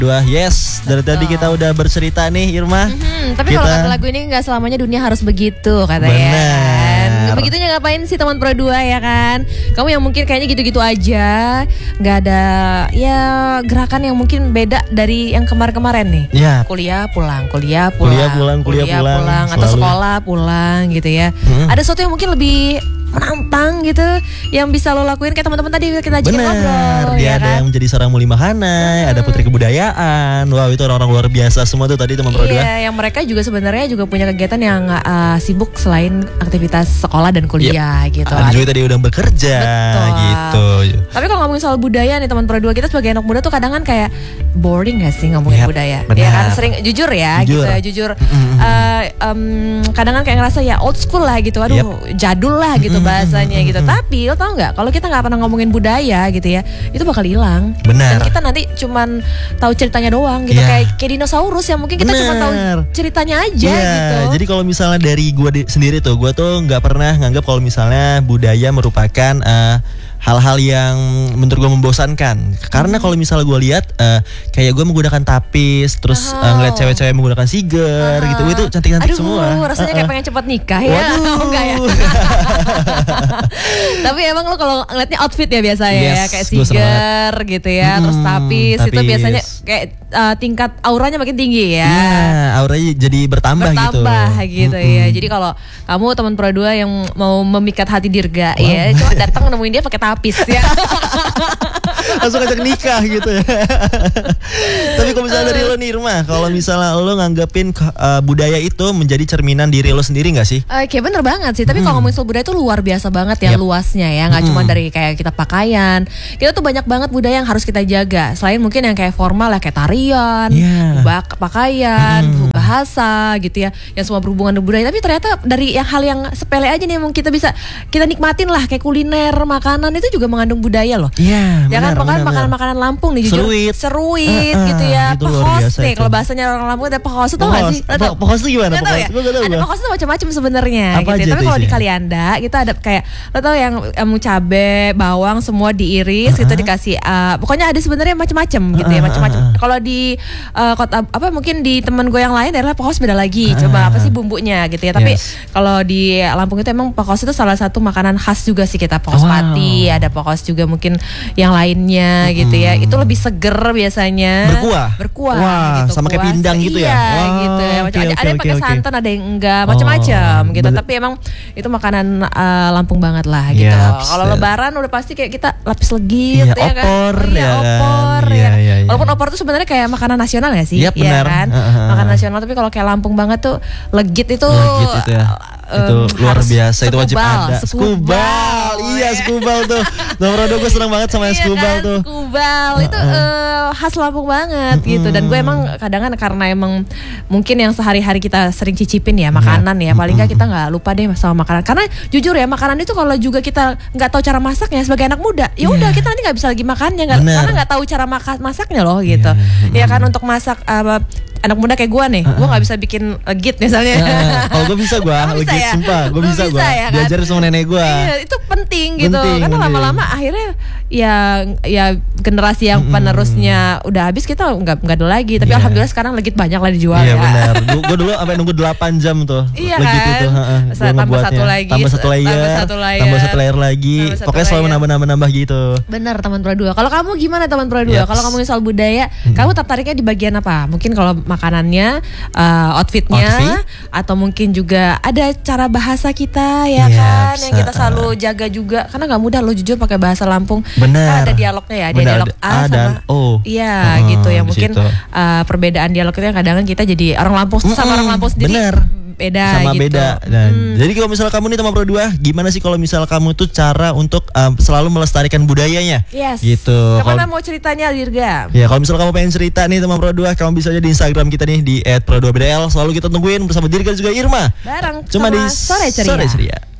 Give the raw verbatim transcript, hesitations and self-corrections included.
Dua, yes. Dari tadi kita udah bercerita nih, Irma. Mm-hmm, tapi kita... kalau kata lagu ini nggak selamanya dunia harus begitu, katanya. Benar. Begitunya ngapain sih teman Pro dua ya kan? Kamu yang mungkin kayaknya gitu-gitu aja, nggak ada ya gerakan yang mungkin beda dari yang kemarin-kemarin nih. Ya. Kuliah pulang, kuliah pulang, kuliah pulang, kuliah, kuliah pulang, pulang atau sekolah pulang gitu ya. Hmm. Ada sesuatu yang mungkin lebih menantang gitu yang bisa lo lakuin kayak teman-teman tadi kita ajakin ngobrol. Dia ya ada kan? yang menjadi seorang Muli Mahanai, hmm. ada Putri Kebudayaan. Wow, itu orang-orang luar biasa semua tuh tadi teman Pro dua. Iya, yang mereka juga sebenarnya juga punya kegiatan yang uh, sibuk selain aktivitas sekolah dan kuliah yep. gitu. Ada juga tadi udah bekerja. Betul. Gitu. Tapi kalau ngomongin soal budaya nih teman Pro dua, kita sebagai anak muda tuh kadang kan kayak boring gak sih ngomongin yep, budaya? Benar. Ya kan sering jujur ya jujur. gitu ya, jujur. Mm-hmm. Uh, um, kadang kan kayak ngerasa ya old school lah gitu. Aduh, yep. jadul lah gitu bahasanya gitu. Mm-hmm. Tapi lo tau nggak kalau kita nggak pernah ngomongin budaya gitu ya, itu bakal hilang. Benar. Dan kita nanti cuman tahu ceritanya doang gitu, yeah. kayak kayak dinosaurus yang mungkin kita Bener. cuma tahu ceritanya aja yeah. gitu. Jadi kalau misalnya dari gue di, sendiri tuh, gue tuh nggak pernah nganggap kalau misalnya budaya merupakan uh, hal-hal yang menurut gue membosankan. Karena kalau misalnya gue lihat uh, kayak gue menggunakan tapis, terus oh. uh, ngeliat cewek-cewek menggunakan siger, uh. gitu, itu cantik-cantik Aduh, semua. Aduh, rasanya uh-uh. kayak pengen cepet nikah ya. Waduh. Enggak ya. Tapi emang lo kalau ngeliatnya outfit ya biasanya yes, ya, kayak siger gitu ya, hmm, terus tapis, tapis itu biasanya kayak uh, tingkat auranya makin tinggi ya. Iya, auranya jadi bertambah, bertambah gitu. Bertambah gitu mm-hmm. ya. Jadi kalau kamu teman Pro dua yang mau memikat hati Dirga wow. ya, cuma datang nemuin dia pakai tapis ya. Langsung ajak nikah gitu ya. Tapi kalau misalnya dari lo nih Irma, kalau misalnya lo nganggapin uh, budaya itu menjadi cerminan diri lo sendiri gak sih? Oke, okay, bener banget sih. Tapi hmm. kalau ngomongin soal budaya itu luar biasa banget ya, yep. luasnya ya. Gak hmm. cuma dari kayak kita pakaian. Kita tuh banyak banget budaya yang harus kita jaga. Selain mungkin yang kayak formal ya, kayak tarian, yeah. bak- pakaian, hmm. bahasa gitu ya, yang semua berhubungan dengan budaya. Tapi ternyata dari yang hal yang sepele aja nih yang kita bisa kita nikmatin lah, kayak kuliner, makanan itu juga mengandung budaya loh. Iya, yeah, ya kan, pokoknya makanan-makanan Lampung nih jujur. Seruit, seruit uh, uh, gitu ya. Pehos nih, kalau bahasanya orang Lampung ada pehos, tau gak sih? Pehos itu gimana? Gak tau ya? Ada pehos itu macam-macam sebenarnya gitu ya. Tapi kalau di Kalianda kita ada kayak, lo tau yang um, cabe, bawang semua diiris, uh-huh. itu dikasih uh, pokoknya ada sebenarnya macam-macam gitu ya, macam-macam. Uh-huh. Kalau di uh, kota apa mungkin di teman gue yang lain adalah pehos beda lagi. Uh-huh. Coba apa sih bumbunya gitu ya. Tapi yes. kalau di Lampung itu emang pehos itu salah satu makanan khas juga sih kita. Pehos wow. pati, ada pehos juga mungkin yang lainnya hmm. gitu ya. Itu lebih seger biasanya. Berkuah. Berkuah Wah, gitu. sama kayak pindang gitu ya. Iya, wow, gitu ya. Okay, ada okay, ada yang pakai okay, santan, ada yang enggak, macam-macam oh, gitu. Bener. Tapi emang itu makanan uh, Lampung banget lah gitu. Yep, kalau lebaran udah pasti kayak kita lapis legit iya, ya kan. Opor, oh, iya, ya opor kan? ya. Iya, iya, iya. Walaupun opor itu sebenarnya kayak makanan nasional ya sih? Yep, ya benar. kan? Uh-huh. Makanan nasional, tapi kalau kayak Lampung banget tuh legit itu. Legit itu ya. Um, itu luar biasa, skubal, itu wajib ada. Skubal, skubal. Iya, skubal tuh. Nomor dua gue seneng banget sama yang iya skubal kan, tuh. Skubal itu uh, khas Lampung banget mm-hmm. gitu. Dan gue emang kadang kan karena emang mungkin yang sehari-hari kita sering cicipin ya makanan yeah. ya. Paling nggak kita nggak lupa deh sama makanan. Karena jujur ya makanan itu kalau juga kita nggak tahu cara masaknya sebagai anak muda, ya udah yeah. kita nanti nggak bisa lagi makannya, gak, karena nggak tahu cara maka- masaknya loh gitu. Yeah. Ya kan untuk masak uh, anak muda kayak gue nih, uh-uh. gue nggak bisa bikin legit misalnya. Uh, kalau gue bisa gue legit ya? Sumpah, gue bisa gue ya, kan? diajarin sama nenek gue. Iya, itu penting gitu, penting, karena penting. lama-lama akhirnya ya ya generasi yang mm-hmm. penerusnya udah habis kita nggak nggak ada lagi. Tapi yeah. alhamdulillah sekarang legit banyak lah dijual. Iya ya. benar. Gue dulu sampai nunggu delapan jam tuh. Iya legit kan. Itu, ha-ha, tambah satu lagi, tambah satu layer, tambah satu layer, tambah satu layer lagi. Satu Pokoknya layer. Selalu menambah-nambah gitu. Benar teman Pro dua. Kalau kamu gimana teman Pro dua? Yes. Kalau ngomongin soal budaya, hmm. kamu tertariknya di bagian apa? Mungkin kalau makanannya, uh, outfitnya, Outfit? Atau mungkin juga ada cara bahasa kita ya yes. kan, yang kita selalu jaga juga. Karena nggak mudah lo jujur pakai bahasa Lampung. Benar. Kan ada dialognya ya, ada Benar, dialog A, A sama dan O. Iya uh, gitu yang mungkin uh, perbedaan dialog itu yang kadang kita jadi orang Lampung mm-mm, sama orang Lampung sendiri. Bener. Beda sama gitu. beda. Dan hmm. jadi kalau misalnya kamu nih teman Pro dua, gimana sih kalau misalnya kamu tuh cara untuk um, selalu melestarikan budayanya? Yes. Gitu. Kemana mau ceritanya Dirga? Ya kalau misalnya kamu pengen cerita nih teman Pro dua, kamu bisa aja di Instagram kita nih di et pro dua b d l. Selalu kita tungguin bersama Dirga juga Irma. Bareng cuma di Sore Ceria. Sore Ceria.